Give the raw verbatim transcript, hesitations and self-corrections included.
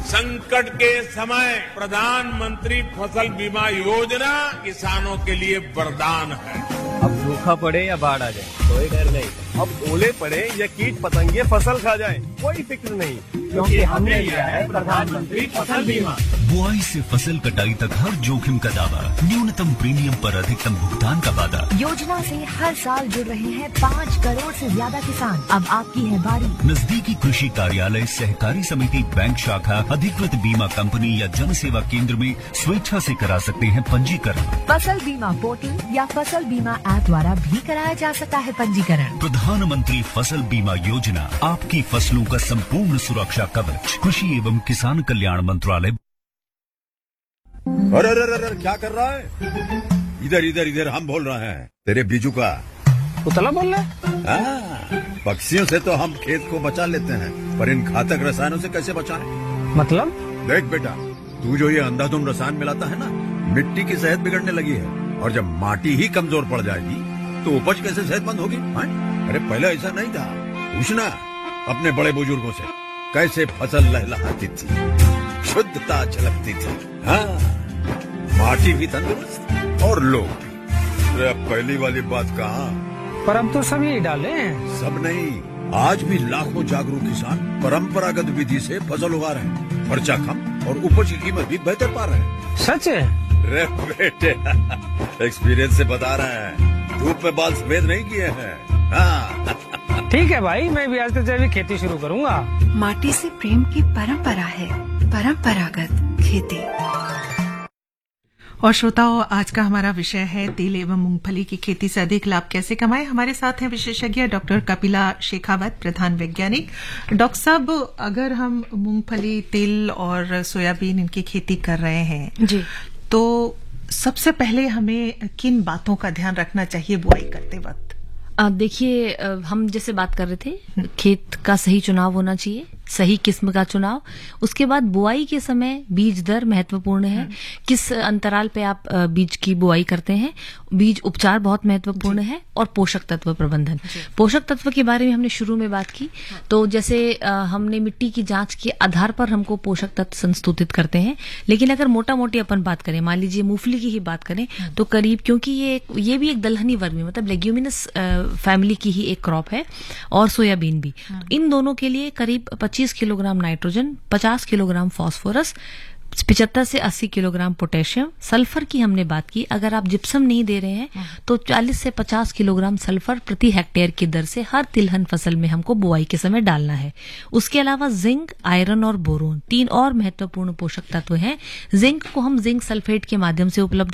संकट के समय प्रधानमंत्री फसल बीमा योजना किसानों के लिए वरदान है। अब सूखा पड़े या बाढ़ आ जाए कोई डर नहीं। अब ओले पड़े या कीट पतंगे फसल खा जाए कोई फिक्र नहीं, क्योंकि हमने लिया है प्रधानमंत्री फसल बीमा। बुआई से फसल कटाई तक हर जोखिम का दावा, न्यूनतम प्रीमियम पर अधिकतम भुगतान का वादा। योजना से हर साल जुड़ रहे हैं पाँच करोड़ से ज्यादा किसान। अब आपकी है बारी। नजदीकी कृषि कार्यालय, सहकारी समिति, बैंक शाखा, अधिकृत बीमा कंपनी या जन सेवा केंद्र में स्वेच्छा से करा सकते हैं पंजीकरण। फसल बीमा पोर्टल या फसल बीमा ऐप द्वारा भी कराया जा सकता है पंजीकरण। प्रधानमंत्री फसल बीमा योजना, आपकी फसलों का संपूर्ण सुरक्षा कवच। कृषि एवं किसान कल्याण मंत्रालय। अरे अरे अरे क्या कर रहा है? इधर इधर इधर हम बोल रहे हैं तेरे बीजू का। उतला बोल रहा है? हाँ, पक्षियों से तो हम खेत को बचा लेते हैं, पर इन घातक रसायनों से कैसे बचाएं? मतलब? देख बेटा, तू जो ये अंधाधुंध रसायन मिलाता है ना, मिट्टी की सेहत बिगड़ने लगी है। और जब माटी ही कमजोर पड़ जाएगी तो उपज कैसे सेहतमंद होगी? अरे पहले ऐसा नहीं था। पूछना अपने बड़े बुजुर्गों से, कैसे फसल लहलहाती थी, शुद्धता झलकती थी। हाँ, माटी भी तंदुरुस्त और लोग भी। अब पहली वाली बात कहाँ? पर अब तो सभी डाले हैं। सब नहीं, आज भी लाखों जागरूक किसान परंपरागत विधि से फसल उगा रहे हैं। खर्चा कम और उपज की कीमत भी बेहतर पा रहे हैं। सच है? रे बेटे, एक्सपीरियंस से बता रहे हैं, धूप में बाल सफेद नहीं किए हैं। हाँ। ठीक है भाई, मैं भी आज से जैविक खेती शुरू करूंगा। माटी से प्रेम की परंपरा है, परंपरागत खेती। और श्रोताओं, आज का हमारा विषय है तिल एवं मूंगफली की खेती से अधिक लाभ कैसे कमाएं। हमारे साथ हैं विशेषज्ञ डॉक्टर कपिला शेखावत, प्रधान वैज्ञानिक। डॉक्टर साहब, अगर हम मूंगफली, तिल और सोयाबीन इनकी खेती कर रहे हैं जी, तो सबसे पहले हमें किन बातों का ध्यान रखना चाहिए बुआई करते वक्त? देखिए, हम जैसे बात कर रहे थे, खेत का सही चुनाव होना चाहिए, सही किस्म का चुनाव। उसके बाद बुआई के समय बीज दर महत्वपूर्ण है। किस अंतराल पे आप बीज की बुआई करते हैं, बीज उपचार बहुत महत्वपूर्ण है, और पोषक तत्व प्रबंधन। पोषक तत्व के बारे में हमने शुरू में बात की, तो जैसे हमने मिट्टी की जांच के आधार पर हमको पोषक तत्व संस्तुतित करते हैं। लेकिन अगर मोटा मोटी अपन बात करें, मान लीजिए मूंगफली की ही बात करें, तो करीब, क्योंकि ये ये भी एक दलहनी वर्ग में, मतलब लेग्यूमिनस फैमिली की ही एक क्रॉप है, और सोयाबीन भी, इन दोनों के लिए करीब पच्चीस किलोग्राम नाइट्रोजन, पचास किलोग्राम फास्फोरस, पचहत्तर से अस्सी किलोग्राम पोटेशियम, सल्फर की हमने बात की। अगर आप जिप्सम नहीं दे रहे हैं तो चालीस से पचास किलोग्राम सल्फर प्रति हेक्टेयर की दर से हर तिलहन फसल में हमको बुआई के समय डालना है। उसके अलावा जिंक, आयरन और बोरोन, तीन और महत्वपूर्ण पोषक तत्व हैं। जिंक को हम जिंक सल्फेट के माध्यम से उपलब्ध